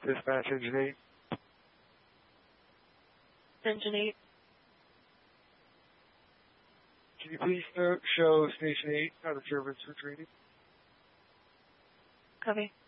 Dispatch Engine 8. Engine 8. Can you please show Station 8 how the turbines retreated? Copy.